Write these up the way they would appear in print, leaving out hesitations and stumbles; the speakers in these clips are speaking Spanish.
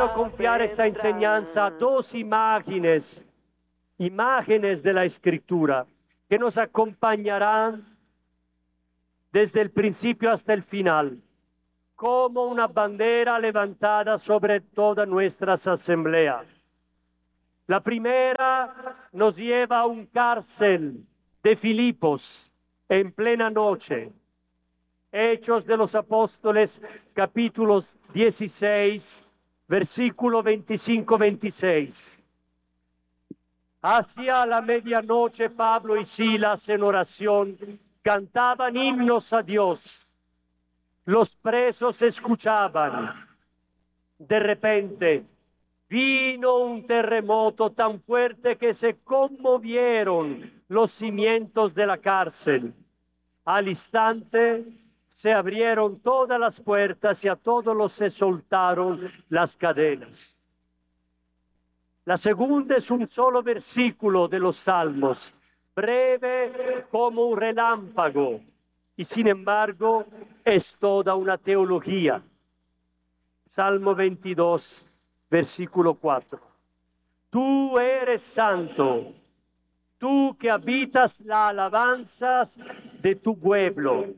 quiero confiar esta enseñanza a dos imágenes de la Escritura que nos acompañarán desde el principio hasta el final, como una bandera levantada sobre todas nuestras asambleas. La primera nos lleva a un cárcel de Filipos en plena noche. Hechos de los Apóstoles, capítulos 16, versículo 25-26. Hacia la medianoche, Pablo y Silas en oración cantaban himnos a Dios. Los presos escuchaban. De repente vino un terremoto tan fuerte que se conmovieron los cimientos de la cárcel. Al instante se abrieron todas las puertas y a todos los se soltaron las cadenas. La segunda es un solo versículo de los Salmos, breve como un relámpago, y sin embargo es toda una teología. Salmo 22, versículo 4. Tú eres santo, tú que habitas las alabanzas de tu pueblo.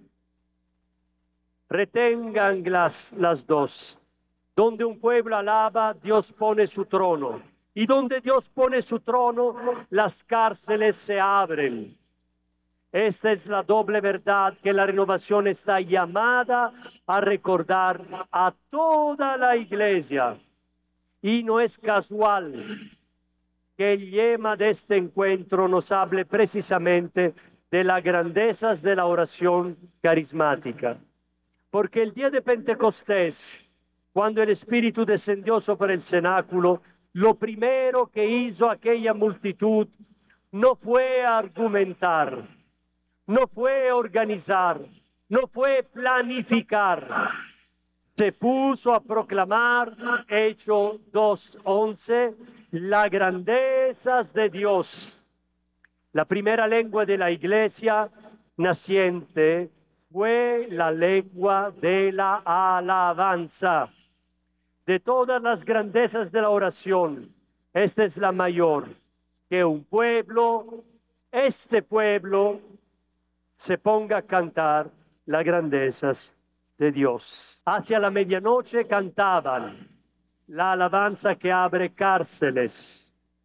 Retengan las dos. Donde un pueblo alaba, Dios pone su trono. Y donde Dios pone su trono, las cárceles se abren. Esta es la doble verdad que la renovación está llamada a recordar a toda la iglesia. Y no es casual que el lema de este encuentro nos hable precisamente de las grandezas de la oración carismática. Porque el día de Pentecostés, cuando el Espíritu descendió sobre el cenáculo, lo primero que hizo aquella multitud no fue argumentar, no fue organizar, no fue planificar. Se puso a proclamar, Hechos 2:11, las grandezas de Dios. La primera lengua de la iglesia naciente fue la lengua de la alabanza. De todas las grandezas de la oración, esta es la mayor, que un pueblo, este pueblo, se ponga a cantar las grandezas de Dios. Hacia la medianoche cantaban la alabanza que abre cárceles.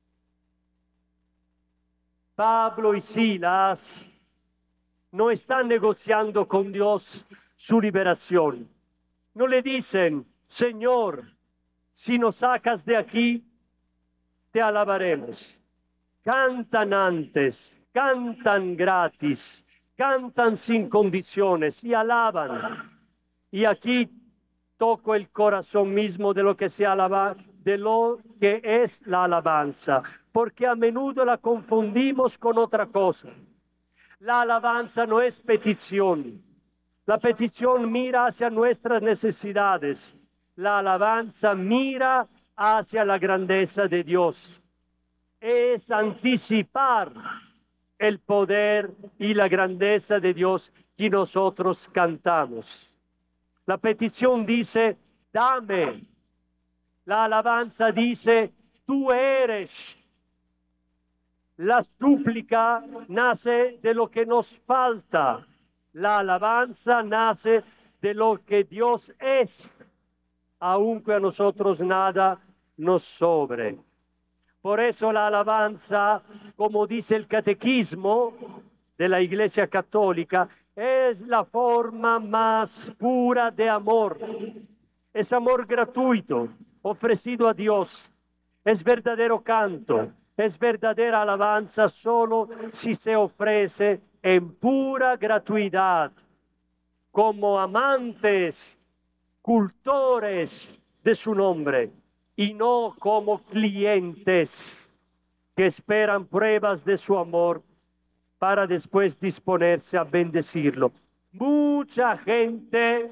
Pablo y Silas no están negociando con Dios su liberación. No le dicen, Señor, si nos sacas de aquí, te alabaremos. Cantan antes, cantan gratis, cantan sin condiciones y alaban. Y aquí toco el corazón mismo de lo que se alaba, de lo que es la alabanza, porque a menudo la confundimos con otra cosa. La alabanza no es petición. La petición mira hacia nuestras necesidades. La alabanza mira hacia la grandeza de Dios. Es anticipar el poder y la grandeza de Dios que nosotros cantamos. La petición dice, dame. La alabanza dice, tú eres. La súplica nace de lo que nos falta. La alabanza nace de lo que Dios es, aunque a nosotros nada nos sobre. Por eso la alabanza, como dice el catequismo de la Iglesia Católica, es la forma más pura de amor. Es amor gratuito, ofrecido a Dios. Es verdadero canto. Es verdadera alabanza solo si se ofrece en pura gratuidad, como amantes, cultores de su nombre, y no como clientes que esperan pruebas de su amor para después disponerse a bendecirlo. Mucha gente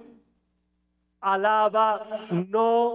alaba no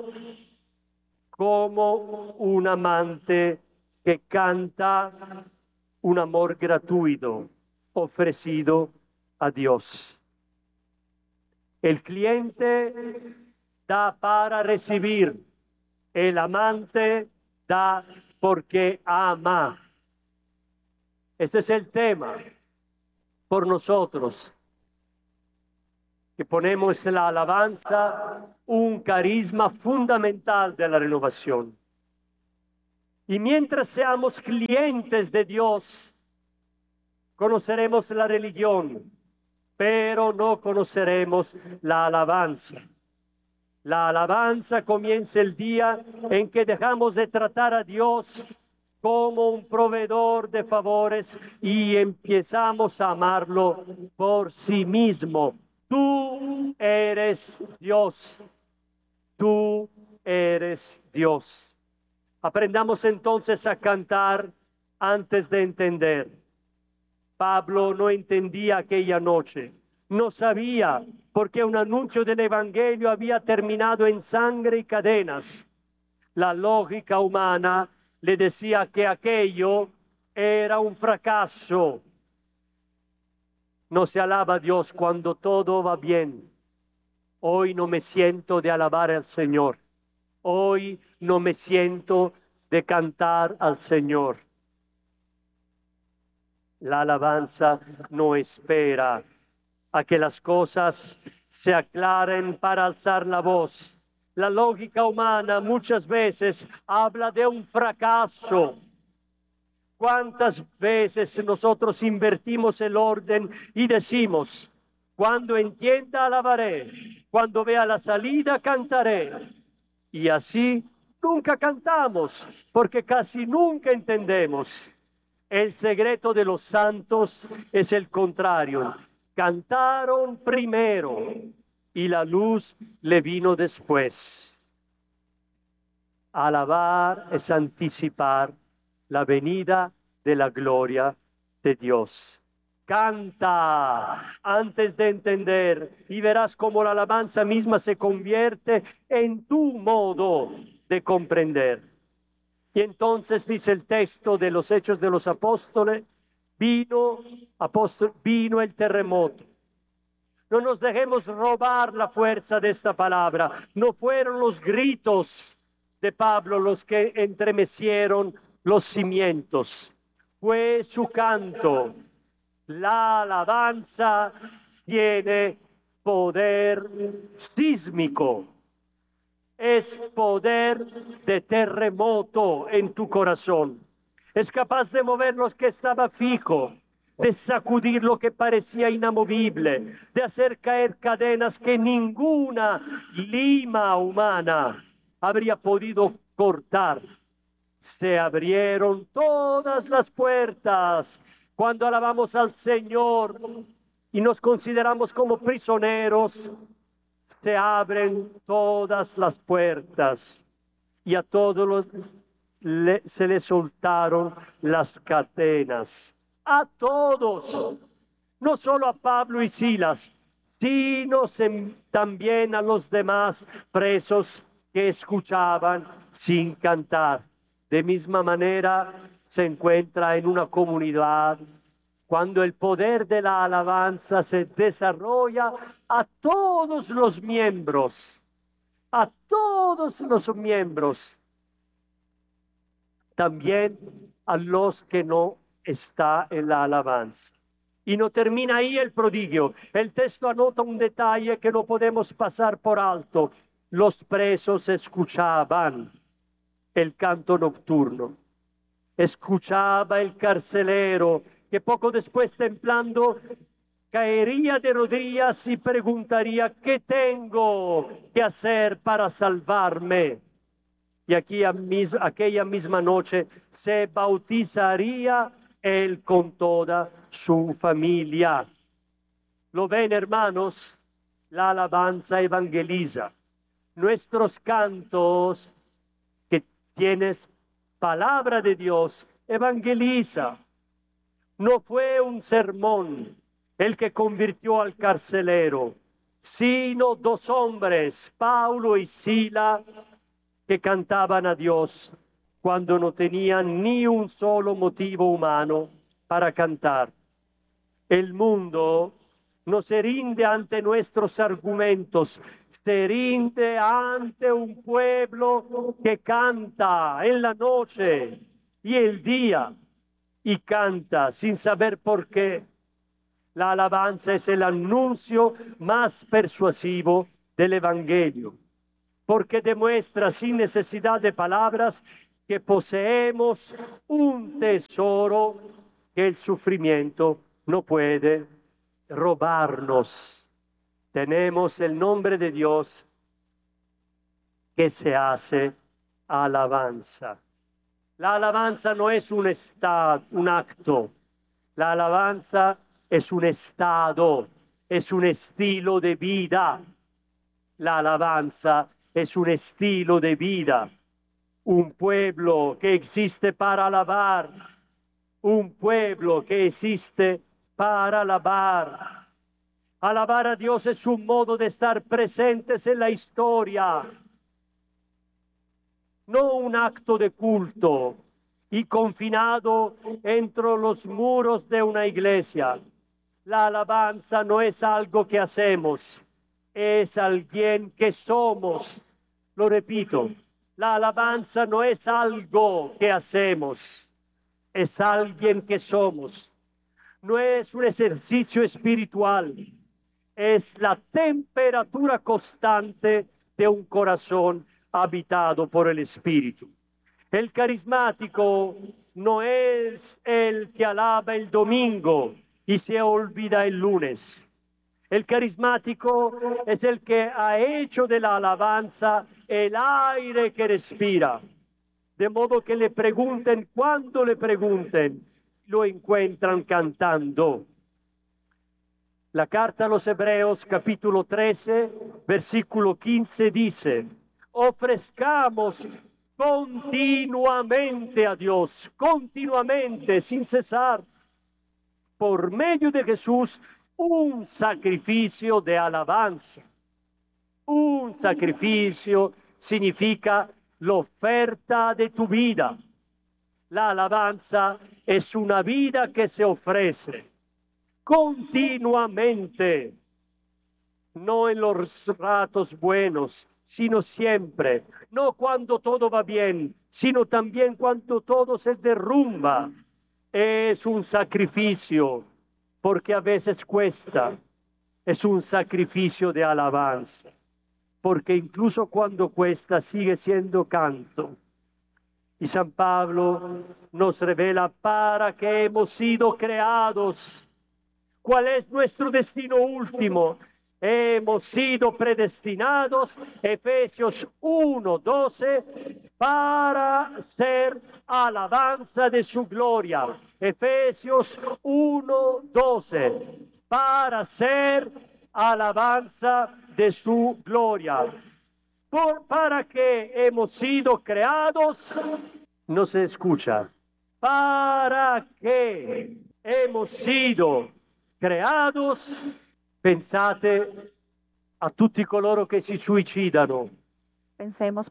como un amante que canta un amor gratuito ofrecido a Dios. El cliente da para recibir, El amante da porque ama. Ese es el tema por nosotros, que ponemos en la alabanza un carisma fundamental de la renovación. Y mientras seamos clientes de Dios, conoceremos la religión, pero no conoceremos la alabanza. La alabanza comienza el día en que dejamos de tratar a Dios como un proveedor de favores y empezamos a amarlo por sí mismo. Tú eres Dios. Tú eres Dios. Aprendamos entonces a cantar antes de entender. Pablo no entendía aquella noche, no sabía por qué un anuncio del Evangelio había terminado en sangre y cadenas. La lógica humana le decía que aquello era un fracaso. No se alaba a Dios cuando todo va bien. Hoy no me siento de alabar al Señor. Hoy no me siento de cantar al Señor. La alabanza no espera a que las cosas se aclaren para alzar la voz. La lógica humana muchas veces habla de un fracaso. ¿Cuántas veces nosotros invertimos el orden y decimos, cuando entienda alabaré, cuando vea la salida cantaré? Y así nunca cantamos, porque casi nunca entendemos. El secreto de los santos es el contrario. Cantaron primero y la luz le vino después. Alabar es anticipar la venida de la gloria de Dios. Canta antes de entender y verás cómo la alabanza misma se convierte en tu modo de comprender. Y entonces dice el texto de los Hechos de los Apóstoles, vino el terremoto. No nos dejemos robar la fuerza de esta palabra. No fueron los gritos de Pablo los que entremecieron los cimientos. Fue su canto. La alabanza tiene poder sísmico. Es poder de terremoto en tu corazón. Es capaz de mover lo que estaba fijo, de sacudir lo que parecía inamovible, de hacer caer cadenas que ninguna lima humana habría podido cortar. Se abrieron todas las puertas cuando alabamos al Señor y nos consideramos como prisioneros. Se abren todas las puertas y a todos se les soltaron las cadenas. A todos, no solo a Pablo y Silas, sino también a los demás presos que escuchaban sin cantar. De misma manera se encuentra en una comunidad cuando el poder de la alabanza se desarrolla a todos los miembros, también a los que no está en la alabanza. Y no termina ahí el prodigio. El texto anota un detalle que no podemos pasar por alto. Los presos escuchaban el canto nocturno. Escuchaba el carcelero, que poco después, temblando, caería de rodillas y preguntaría, ¿qué tengo que hacer para salvarme? Y aquella misma noche se bautizaría él con toda su familia. ¿Lo ven, hermanos? La alabanza evangeliza. Nuestros cantos, que tienes palabra de Dios, evangeliza. No fue un sermón el que convirtió al carcelero, sino dos hombres, Paulo y Sila, que cantaban a Dios cuando no tenían ni un solo motivo humano para cantar. El mundo no se rinde ante nuestros argumentos, se rinde ante un pueblo que canta en la noche y el día, y canta sin saber por qué. La alabanza es el anuncio más persuasivo del Evangelio, porque demuestra sin necesidad de palabras que poseemos un tesoro que el sufrimiento no puede robarnos. Tenemos el nombre de Dios que se hace alabanza. La alabanza no es un acto, la alabanza es un estado, es un estilo de vida. La alabanza es un estilo de vida. Un pueblo que existe para alabar, un pueblo que existe para alabar. Alabar a Dios es un modo de estar presentes en la historia, no un acto de culto y confinado entre los muros de una iglesia. La alabanza no es algo que hacemos, es alguien que somos. Lo repito, la alabanza no es algo que hacemos, es alguien que somos. No es un ejercicio espiritual, es la temperatura constante de un corazón habitado por el Espíritu. El carismático no es el que alaba el domingo y se olvida el lunes. El carismático es el que ha hecho de la alabanza el aire que respira. De modo que le pregunten, cuando le pregunten, lo encuentran cantando. La carta a los Hebreos, capítulo 13, versículo 15, dice: ofrezcamos continuamente a Dios, continuamente, sin cesar, por medio de Jesús, un sacrificio de alabanza. Un sacrificio significa la oferta de tu vida. La alabanza es una vida que se ofrece continuamente, no en los ratos buenos, sino siempre, no cuando todo va bien, sino también cuando todo se derrumba. Es un sacrificio, porque a veces cuesta, es un sacrificio de alabanza, porque incluso cuando cuesta sigue siendo canto. Y San Pablo nos revela para qué hemos sido creados. ¿Cuál es nuestro destino último? Hemos sido predestinados, Efesios 1:12, para ser alabanza de su gloria. Efesios 1:12, para ser alabanza de su gloria. ¿Para qué hemos sido creados? No se escucha. ¿Para qué hemos sido creados? Pensate a tutti coloro che si suicidano. Pensemos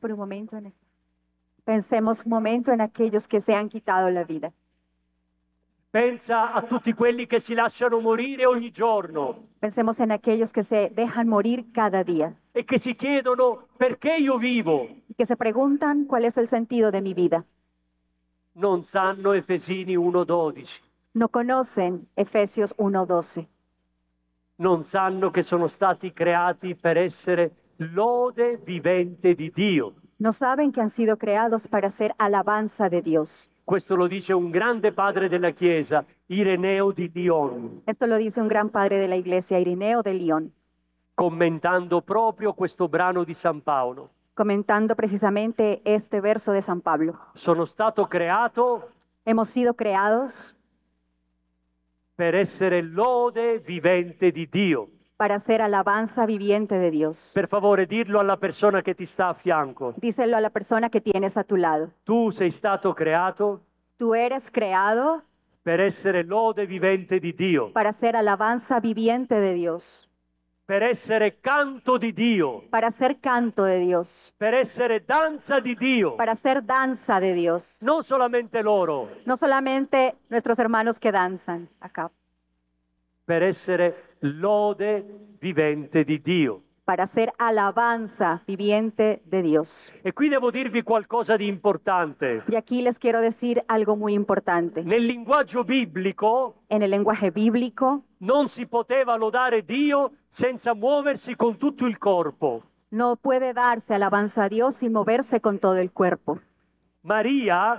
un momento en aquellos que se han quitado la vida. Pensa a tutti quelli che si lasciano morire ogni giorno Pensemos en aquellos que se dejan morir cada día e che si chiedono perché io vivo. y que se preguntan cuál es el sentido de mi vida. Non sanno Efesini 1:12. No conocen Efesios 1:12. Non sanno che sono stati creati per essere lode vivente di Dio. No saben que han sido creados para ser alabanza de Dios. Questo lo dice un grande padre della Chiesa, Ireneo di Lyon, Esto lo dice un gran padre de la iglesia, Ireneo de Lyon, commentando proprio questo brano di San Paolo. comentando precisamente este verso de San Pablo. Sono stato creato Hemos sido creados per essere lode vivente di Dio. para ser alabanza viviente de Dios. Per favore, dirlo alla persona che ti sta a fianco. Díselo a la persona que tienes a tu lado. Tu sei stato creato Tú eres creado per essere lode vivente di Dio, para ser alabanza viviente de Dios, per essere canto di Dio, para ser canto de Dios, per essere danza di Dio. para ser danza de Dios. Non solamente loro, No solamente nuestros hermanos que danzan acá, per essere lode vivente di Dio. para ser alabanza viviente de Dios. E qui devo dirvi qualcosa di importante. Y aquí les quiero decir algo muy importante. Nel linguaggio biblico En el lenguaje bíblico non si poteva lodare Dio senza muoversi con tutto il corpo. no puede darse alabanza a Dios sin moverse con todo el cuerpo. Maria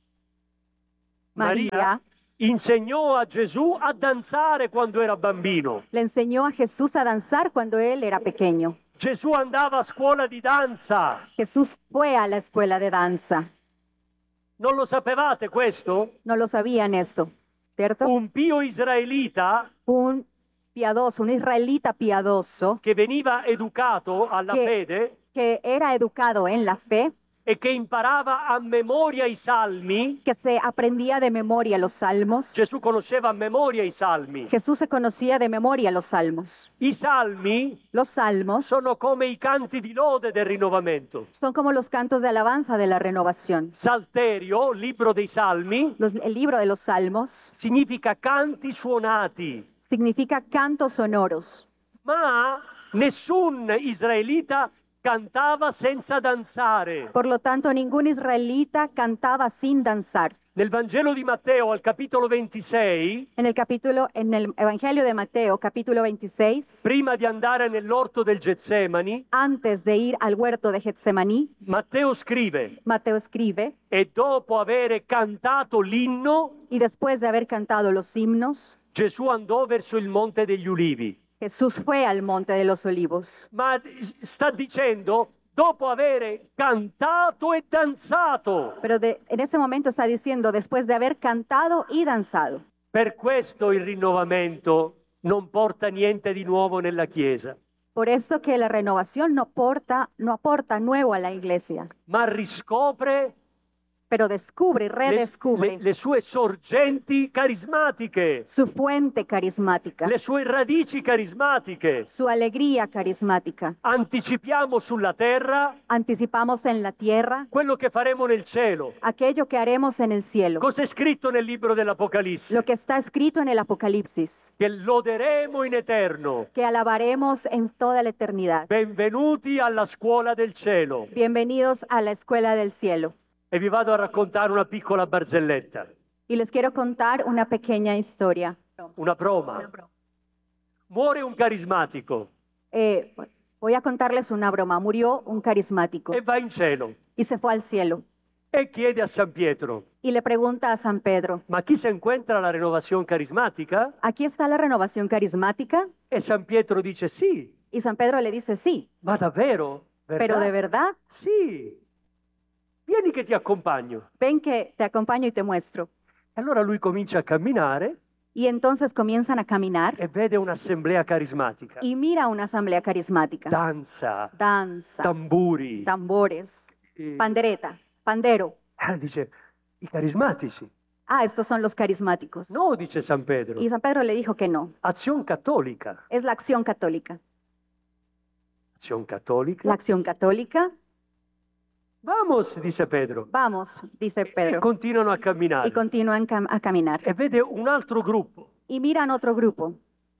María insegnò a Gesù a danzare quando era bambino. le enseñó a Jesús a danzar cuando él era pequeño. Gesù andava a scuola di danza. Jesús fue a la escuela de danza. Non lo sapevate questo? No lo sabían esto, ¿cierto? Un pio israelita Un piadoso, un israelita piadoso che veniva educato alla Che- fede que era educado en la fe, e che imparava a memoria i salmi. que se aprendía de memoria los salmos. Gesù conosceva a memoria i salmi. Jesús se conocía de memoria los salmos. I salmi Los salmos sono come i canti di lode del rinnovamento. son como los cantos de alabanza de la renovación. Salterio, libro dei salmi, El libro de los salmos significa canti suonati. significa cantos sonoros, Ma nessun israelita cantava senza danzare. por lo tanto ningún israelita cantaba sin danzar. Nel Vangelo di Matteo, al capitolo 26, En el Evangelio de Mateo, capítulo 26, prima di andare nell'orto del Getsemani, antes de ir al huerto de Getsemaní, Matteo scrive: Mateo escribe, e dopo avere cantato l'inno, y después de haber cantado los himnos, Gesù andò verso il Monte degli Ulivi. Jesús fue al monte de los olivos. Ma sta dicendo, dopo avere cantato e danzato. Pero en ese momento está diciendo, después de haber cantado y danzado. Per questo il rinnovamento non porta niente di nuovo nella Chiesa, Por eso que la renovación no aporta nuevo a la iglesia, ma riscopre pero descubre, redescubre le sue sorgenti carismatiche, su fuente carismática, le sue radici carismatiche. su alegría carismática. Anticipiamo sulla terra Anticipamos en la tierra quello che faremo nel cielo. aquello que haremos en el cielo, Cos'è scritto nel libro dell'Apocalisse? lo que está escrito en el Apocalipsis, Che loderemo in eterno. que alabaremos en toda la eternidad. Benvenuti alla scuola del cielo. Bienvenidos a la escuela del cielo. E vi vado a raccontare una piccola barzelletta, Y les quiero contar una pequeña historia. una broma. Muore un carismatico Eh, voy a contarles una broma. Murió un carismático e va in cielo y se fue al cielo. e chiede a San Pietro: Y le pregunta a San Pedro, ma chi se encuentra la renovación carismática? ¿aquí está la renovación carismática? E San Pietro dice sì. Y San Pedro le dice, sí, Ma davvero? pero de verdad, Sì. Vieni che ti accompagno. ven que te acompaño y te muestro. E allora lui comincia a camminare Y entonces comienzan a caminar e vede un'assemblea carismatica. y mira una asamblea carismática. Danza, Danza, tamburi. tambores, E- pandereta, pandero. Dice, i carismatici. Ah, estos son los carismáticos. No, dice San Pedro. Y San Pedro le dijo que no. Acción católica. Es la acción católica. Acción católica. La acción católica. Vamos, dice Pedro. Vamos, dice E Pedro. continuano a camminare. Y continúan a caminar. E vede un altro gruppo. Y miran otro grupo.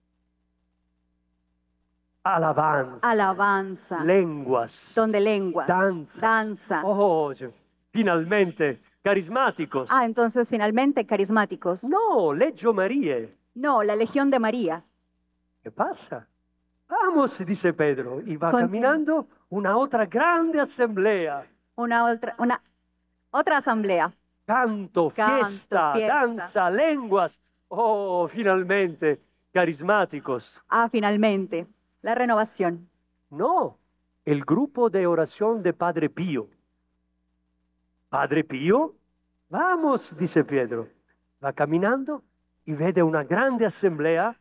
Alabanza. Alabanza. Lenguas. Donde lenguas. Danzas. Danza. Oh, finalmente, carismáticos. Ah, entonces finalmente carismáticos. No, Leggio Marie. No, la Legión de María. ¿Qué pasa? Vamos, dice Pedro. Y va Continua. caminando una otra grande asamblea. Una otra asamblea. Canto, fiesta, fiesta. danza, lenguas. Oh, finalmente, carismáticos. Ah, finalmente. La renovación. No, el grupo de oración de Padre Pío. Padre Pío, vamos, dice Pedro. Va caminando y vede una grande assemblea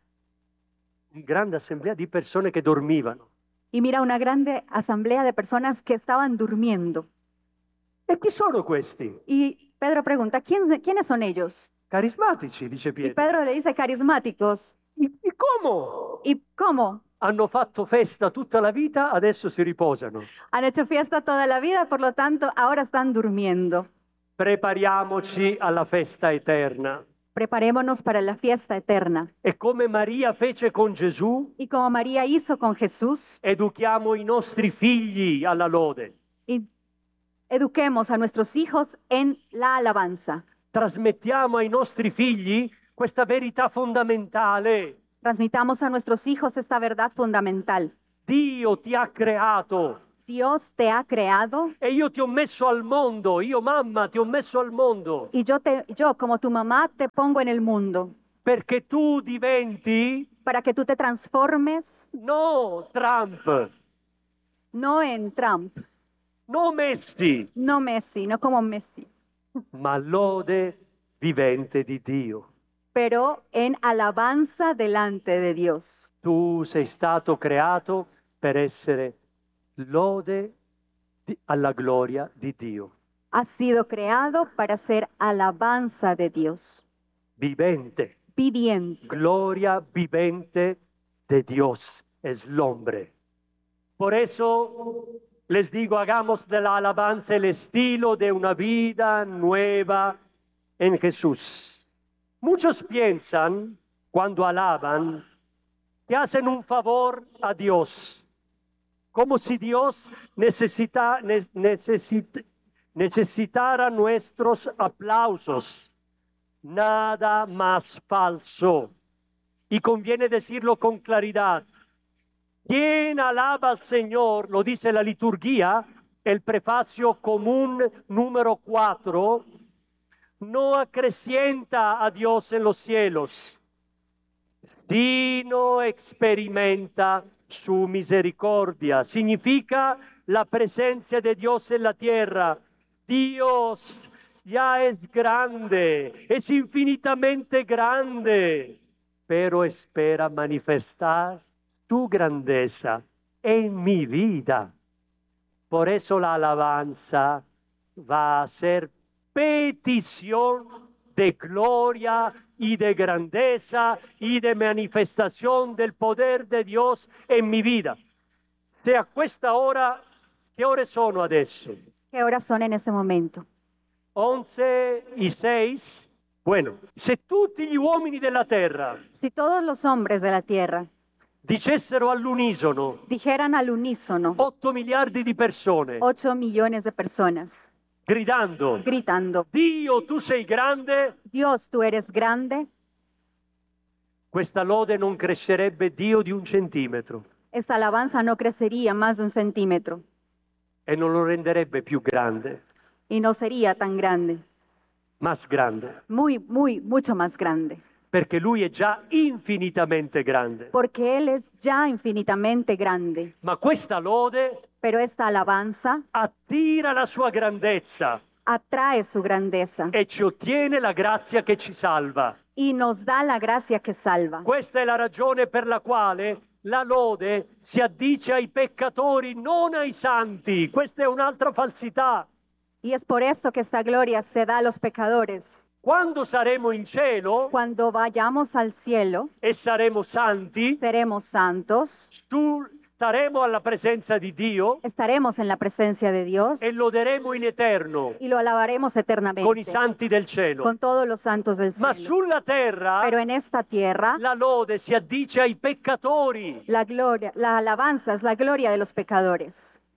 di persone che dormivano. Y mira una grande asamblea de personas que estaban durmiendo. E chi sono questi? Y Pedro pregunta, ¿quiénes son ellos? Carismatici, dice Y Pietro. Pedro le dice, carismáticos. E come? ¿Y cómo? Hanno fatto festa tutta la vita, adesso si riposano. Han hecho fiesta toda la vida, por lo tanto, ahora están durmiendo. Prepariamoci alla festa eterna. Preparémonos para la fiesta eterna. E come Maria fece con Gesù, Y como María hizo con Jesús, educhiamo i nostri figli alla lode. y eduquemos a nuestros hijos en la alabanza. Trasmettiamo ai nostri figli questa verità fondamentale. Transmitamos a nuestros hijos esta verdad fundamental. Dio ti ha creato Dios te ha creado e io ti ho messo al mondo, io mamma ti ho messo al mondo, y yo como tu mamá te pongo en el mundo perché tu diventi para que tú te transformes no Trump, no en Trump, no Messi, no Messi, no como Messi, ma lode vivente di Dio. pero en alabanza delante de Dios. Tu sei stato creato per essere lode alla gloria di Dio. Has sido creado para ser alabanza de Dios, Vivente, viviente. gloria vivente de Dios es el hombre. Por eso les digo, hagamos de la alabanza el estilo de una vida nueva en Jesús. Muchos piensan, cuando alaban, que hacen un favor a Dios, como si Dios necesitara nuestros aplausos. Nada más falso. Y conviene decirlo con claridad. Quien alaba al Señor, lo dice la liturgia, el prefacio común número 4, no acrecienta a Dios en los cielos, sino experimenta su misericordia. Significa la presencia de Dios en la tierra. Dios ya es grande, es infinitamente grande, pero espera manifestar tu grandeza en mi vida. Por eso la alabanza va a ser petición de gloria y de grandeza y de manifestación del poder de Dios en mi vida. Se a questa ora, che ore sono adesso? ¿Qué horas son en este momento? 11:06. Bueno, se tutti gli uomini della terra Si todos los hombres de la tierra dicessero all'unisono, dijeran al unísono, 8 miliardi di persone, 8 millones de personas, gridando, gritando, Dio tu sei grande, Dios, tú eres grande, questa lode non crescerebbe Dio di 1 centimetro esta alabanza no crecería más de 1 centímetro e non lo renderebbe più grande, y no sería tan grande, más grande, mucho más grande, perché Lui è già infinitamente grande. porque Él es ya infinitamente grande. Ma questa lode Pero esta alabanza attira la sua grandezza atrae su grandeza e ci ottiene la grazia che ci salva. y nos da la gracia que salva. Questa è la ragione per la quale la lode si addice ai peccatori, non ai santi. Questa è un'altra falsità. Y es por esto que esta gloria se da a los pecadores. Quando saremo in cielo Cuando vayamos al cielo, e saremo santi, seremos santos, staremo alla presenza di Dio estaremos en la presencia de Dios e loderemo in eterno y lo alabaremos con i eternamente santi del cielo. con todos los santos del Ma cielo. sulla terra Pero en esta tierra, la lode si addice ai peccatori. la gloria, la alabanza es la gloria de los pecadores.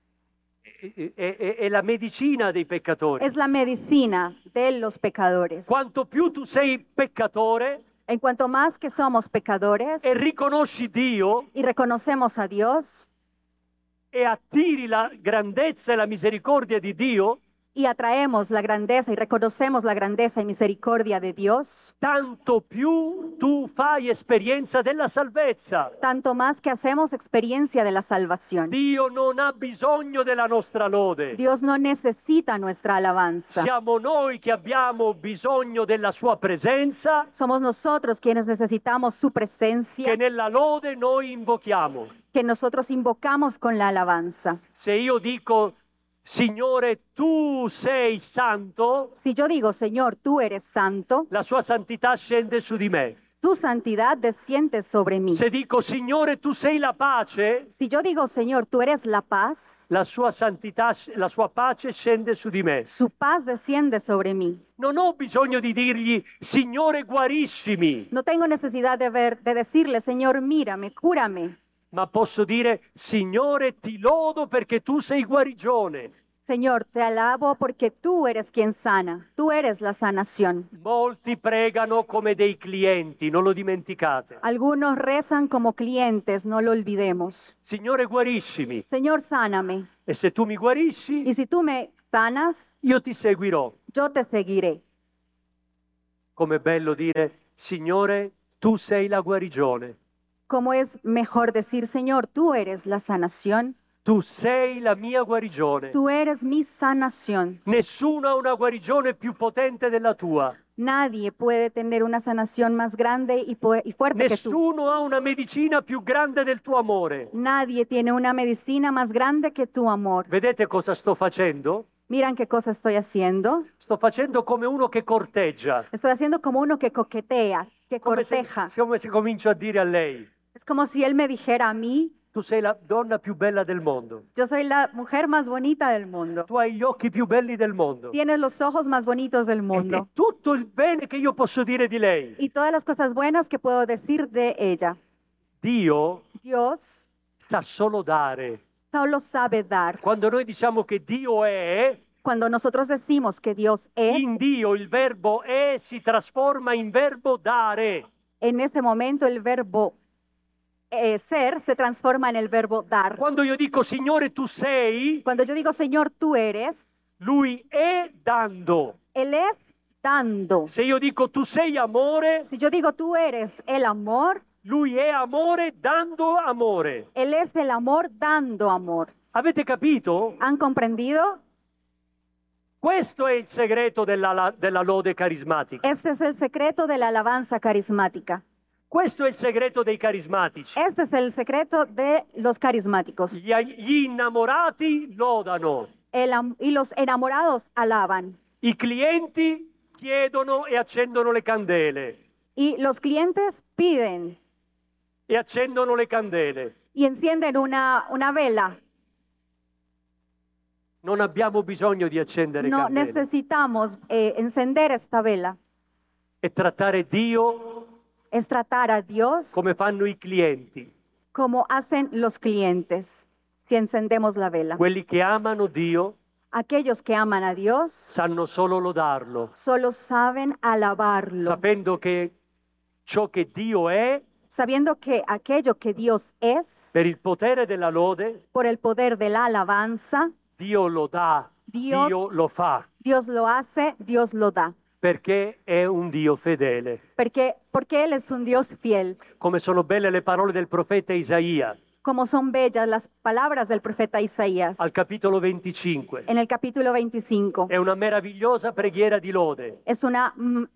È la medicina dei peccatori. Es la medicina de los pecadores. Quanto più tu sei peccatore En cuanto más que somos pecadores e riconosci Dio y reconocemos a Dios e attiri la grandezza e la misericordia di Dio, y atraemos la grandeza y reconocemos la grandeza y misericordia de Dios, tanto più tu fai esperienza della salvezza. tanto más que hacemos experiencia de la salvación. Dio non ha bisogno della nostra lode. Dios no necesita nuestra alabanza. Siamo noi che abbiamo bisogno della sua presenza, Somos nosotros quienes necesitamos su presencia, che nella lode noi invochiamo. que nosotros invocamos con la alabanza. Se io dico, Signore, tu sei santo, Si yo digo, Señor, tú eres santo, la sua santità scende su di me. tu santidad desciende sobre mí. Se dico, Signore, tu sei la pace, Si yo digo, Señor, tú eres la paz, La sua santità, la sua pace scende su di me. Su paz desciende sobre mí. Non ho bisogno di dirgli, Signore, guariscimi, No tengo necesidad de decirle, Señor, mírame, cúrame. ma posso dire, Signore, ti lodo perché tu sei guarigione. Señor, te alabo porque tú eres quien sana. Tú eres la sanación. Molti pregano come dei clienti, non lo dimenticate. Algunos rezan como clientes, no lo olvidemos. Signore, guariscimi. Señor, sáname. E se tu mi guarisci, Y si tú me sanas, io ti seguirò. yo te seguiré. Com'è bello dire, Signore, tu sei la guarigione. ¿Cómo es mejor decir, Señor, tú eres la sanación? Tu sei la mia guarigione. Tú eres mi sanación. Nessuno ha una guarigione più potente della tua. Nadie puede tener una sanación más grande y fuerte que tú. Nessuno ha una medicina più grande del tuo amore. Nadie tiene una medicina más grande que tu amor. Vedete cosa sto facendo? Miran qué cosa estoy haciendo. Sto facendo come uno che corteggia. Estoy haciendo como uno que coquetea, que corteja. Come se comincio a dire a lei, Es como si él me dijera a mí, tu sei la donna più bella del mondo. yo soy la mujer más bonita del mundo. Tu hai gli occhi più belli del mondo. Tienes los ojos más bonitos del E mundo. tutto il bene che io posso dire di lei. Y todas las cosas buenas que puedo decir de ella. Dio Dios sa solo dare. solo sabe dar. Quando noi diciamo che Dio è, Cuando nosotros decimos que Dios es, in Dio il verbo è si trasforma in verbo dare. en ese momento el verbo ser se transforma en el verbo dar. Quando io dico Signore tu sei, Cuando yo digo, Señor, tú eres, Lui è dando. Él es dando. Se io dico tu sei amore, Si yo digo, tú eres el amor, Lui è amore dando amore. Él es el amor dando amor. Avete capito? ¿Han comprendido? Questo è il segreto della lode carismatica. Este es el secreto de la alabanza carismática. Questo è il segreto dei carismatici. Este es el secreto de los carismáticos. Gli innamorati lodano. Y los enamorados alaban. I clienti chiedono e accendono le candele. Y los clientes piden E accendono le candele. y encienden una vela. Non abbiamo bisogno di accendere No candele. necesitamos encender esta vela. E trattare Dio Es tratar a Dios come fanno i clienti. como hacen los clientes si encendemos la vela. Quelli che amano Dio Aquellos que aman a Dios sanno solo lodarlo, solo saben alabarlo, sapendo che ciò che Dio è, sabiendo que aquello que Dios es, per il potere della lode, por el poder de la alabanza, Dio lo dà, Dios- Dio lo fa, Dios lo hace, Dios lo da. perché è un Dio fedele. Porque Él es un Dios fiel. Come sono belle le parole del profeta Isaia Como son bellas las palabras del profeta Isaías al capitolo 25. en el capítulo 25. È una meravigliosa preghiera di lode. Es una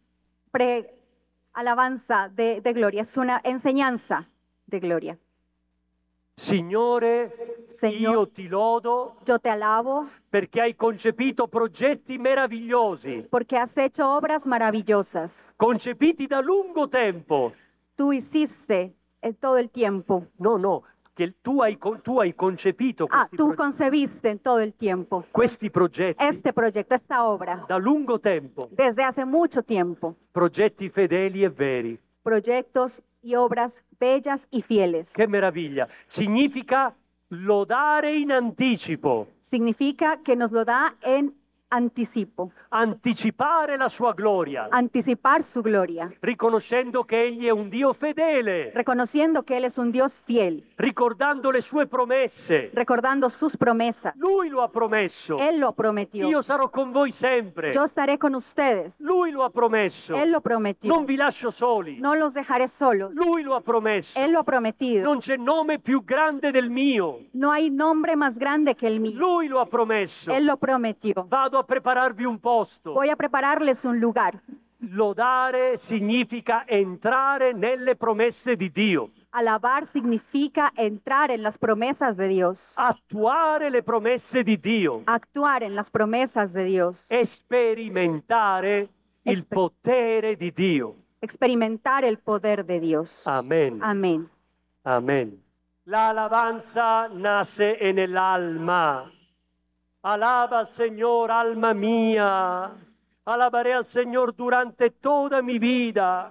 alabanza de gloria, es una enseñanza de gloria. Signore, Signor- io ti lodo Yo te alabo perché hai concepito progetti meravigliosi, porque has hecho obras maravillosas. concepiti da lungo tempo. Tú hiciste todo el tiempo. No, che tu hai concepito Tú concebiste en todo el tiempo questi progetti este proyecto, esta obra, da lungo tempo, desde hace mucho tiempo. progetti fedeli e veri. Proyectos y obras bellas y fieles. Che meraviglia! Significa lodare in anticipo, Significa que nos lo da en anticipo, anticipare la sua gloria, anticipar su gloria, riconoscendo che Egli è un Dio fedele, reconociendo que Él es un Dios fiel, ricordando le sue promesse. recordando sus promesas. Lui lo ha promesso. Él lo prometió. Io sarò con voi sempre. Yo estaré con ustedes. Lui lo ha promesso. Él lo prometió. Non vi lascio soli. No los dejaré solos. Lui lo ha promesso. Él lo ha prometido. Non c'è nome più grande del mio. No hay nombre más grande que el mío. Lui lo ha promesso. Él lo prometió. Vado a prepararvi un posto. Voy a prepararles un lugar. Lodare significa entrare nelle promesse di Dio. Alabar significa entrar en las promesas de Dios, Attuare le promesse di Dio. actuar en las promesas de Dios, Sperimentare il potere di Dio. experimentar el poder de Dios. Amen. Amén. Amen. La alabanza nace en el alma. Alaba al Señor, alma mía. Alabaré al Señor durante toda mi vida.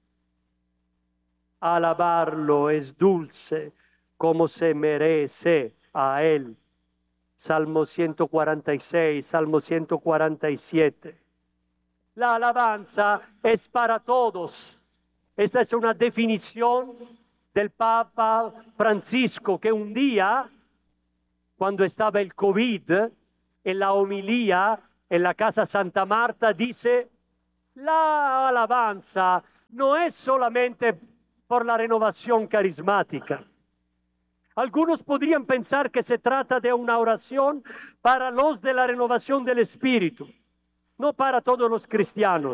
Alabarlo es dulce, como se merece a Él. Salmo 146, Salmo 147. La alabanza es para todos. Esta es una definición del Papa Francisco, que un día, cuando estaba el COVID, en la homilía en la Casa Santa Marta, dice: la alabanza no es solamente por la renovación carismática. Algunos podrían pensar que se trata de una oración para los de la renovación del espíritu, no para todos los cristianos.